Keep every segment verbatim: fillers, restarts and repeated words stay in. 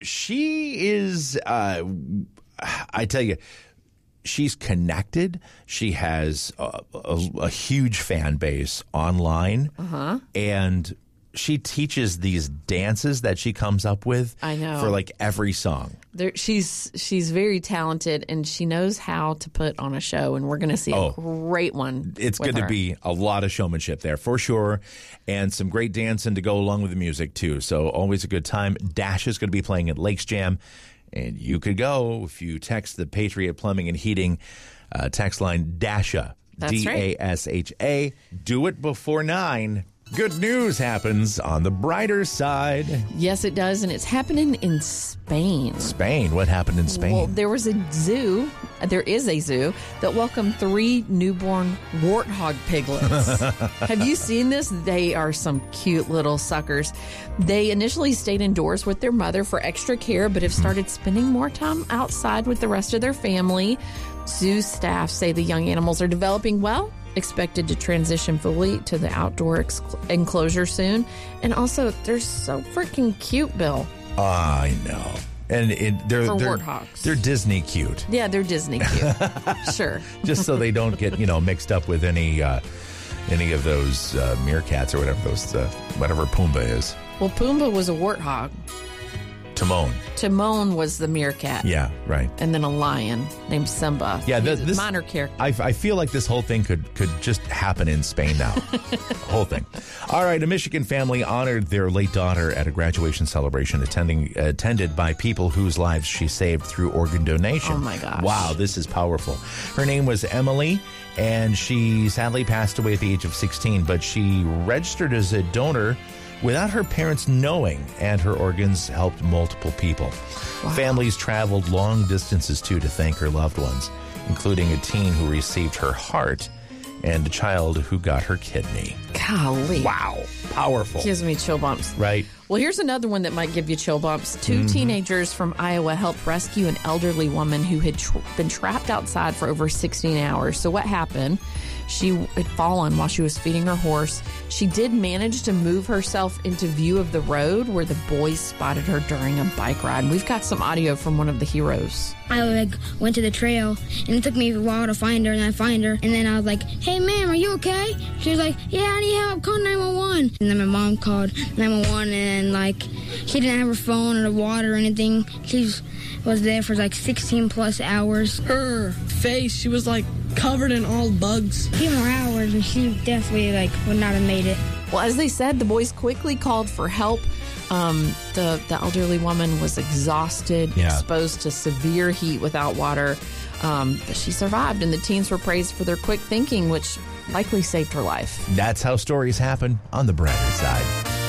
she is, uh, I tell you, she's connected. She has a, a, a huge fan base online. Uh-huh. And she teaches these dances that she comes up with. I know. For like every song. There, she's she's very talented, and she knows how to put on a show, and we're going to see Oh. a great one. It's with going to her. be a lot of showmanship there for sure, and some great dancing to go along with the music too. So always a good time. Dash is going to be playing at Lakes Jam, and you could go if you text the Patriot Plumbing and Heating uh, text line DASHA, That's D A S H A. Do it before nine. Good news happens on the brighter side. Yes, it does, and it's happening in Spain. Spain. What happened in Spain? Well, there was a zoo, there is a zoo, that welcomed three newborn warthog piglets. Have you seen this? They are some cute little suckers. They initially stayed indoors with their mother for extra care, but have started spending more time outside with the rest of their family. Zoo staff say the young animals are developing well, expected to transition fully to the outdoor ex- enclosure soon. And also, they're so freaking cute, Bill. I know. And it, they're, For they're, warthogs. they're Disney cute. Yeah, they're Disney cute. Sure. Just so they don't get, you know, mixed up with any uh, any of those uh, meerkats or whatever those uh, whatever Pumbaa is. Well, Pumbaa was a warthog. Timon. Timon was the meerkat. Yeah, right. And then a lion named Simba. Yeah, He's th- a this minor character. I, I feel like this whole thing could could just happen in Spain now. Whole thing. All right, a Michigan family honored their late daughter at a graduation celebration attending attended by people whose lives she saved through organ donation. Oh, my gosh. Wow, this is powerful. Her name was Emily, and she sadly passed away at the age of sixteen, but she registered as a donor without her parents knowing, and her organs helped multiple people. Wow. Families traveled long distances, too, to thank her loved ones, including a teen who received her heart and a child who got her kidney. Golly. Wow. Powerful. Gives me chill bumps. Right. Well, here's another one that might give you chill bumps. Two Mm-hmm. teenagers from Iowa helped rescue an elderly woman who had tr- been trapped outside for over sixteen hours. So what happened? She had fallen while she was feeding her horse. She did manage to move herself into view of the road where the boys spotted her during a bike ride. We've got some audio from one of the heroes. I like went to the trail, and it took me a while to find her, and I find her, and then I was like, "Hey, ma'am, are you okay?" She was like, "Yeah, I need help. Call nine one one." And then my mom called nine one one, and like she didn't have her phone or the water or anything. She was there for like sixteen plus hours. Her face, she was like covered in all bugs. A few more hours, and she definitely like would not have made it. Well, as they said, the boys quickly called for help. Um, the, the elderly woman was exhausted, Yeah. exposed to severe heat without water. Um, but she survived, and the teens were praised for their quick thinking, which likely saved her life. That's how stories happen on the brighter side.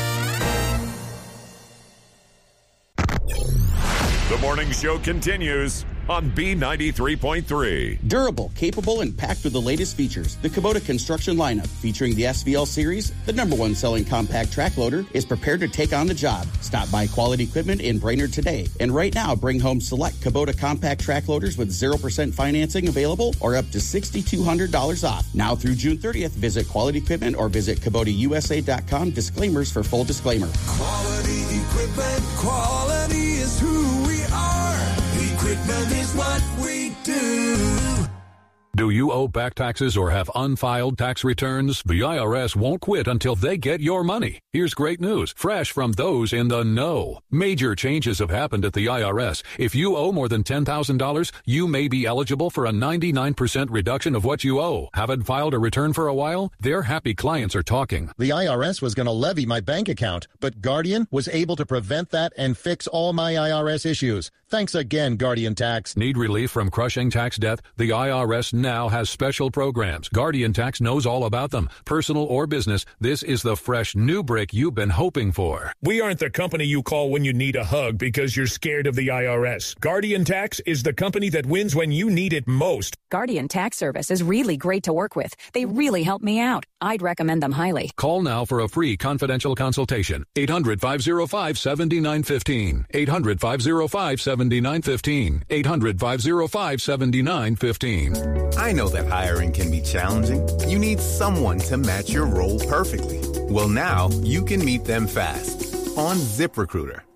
The morning show continues on B ninety-three point three. Durable, capable, and packed with the latest features. The Kubota construction lineup, featuring the S V L series, the number one selling compact track loader, is prepared to take on the job. Stop by Quality Equipment in Brainerd today. And right now, bring home select Kubota compact track loaders with zero percent financing available or up to six thousand two hundred dollars off. Now through June thirtieth, visit Quality Equipment or visit Kubota U S A dot com. Disclaimers for full disclaimer. Quality equipment, quality is who we are. Equipment is what we do. Do you owe back taxes or have unfiled tax returns? The I R S won't quit until they get your money. Here's great news, fresh from those in the know. Major changes have happened at the I R S. If you owe more than ten thousand dollars, you may be eligible for a ninety-nine percent reduction of what you owe. Haven't filed a return for a while? Their happy clients are talking. The I R S was going to levy my bank account, but Guardian was able to prevent that and fix all my I R S issues. Thanks again, Guardian Tax. Need relief from crushing tax debt? The I R S now has special programs. Guardian Tax knows all about them. Personal or business, this is the fresh new brick you've been hoping for. We aren't the company you call when you need a hug because you're scared of the I R S. Guardian Tax is the company that wins when you need it most. Guardian Tax Service is really great to work with. They really help me out. I'd recommend them highly. Call now for a free confidential consultation. eight hundred, five oh five, seven nine one five. eight hundred, five oh five, seven nine one five. eight hundred, five oh five, seven nine one five. I know that hiring can be challenging. You need someone to match your role perfectly. Well, now you can meet them fast on ZipRecruiter.